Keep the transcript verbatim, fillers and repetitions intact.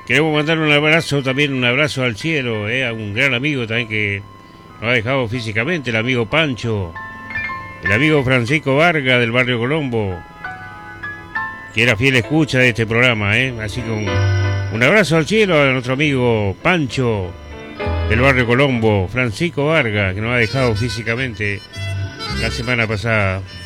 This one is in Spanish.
Queremos mandar un abrazo, también un abrazo al cielo, eh, a un gran amigo también que nos ha dejado físicamente, el amigo Pancho, el amigo Francisco Vargas del barrio Colombo, que era fiel escucha de este programa, eh. Así que un, un abrazo al cielo a nuestro amigo Pancho del barrio Colombo, Francisco Vargas, que nos ha dejado físicamente la semana pasada.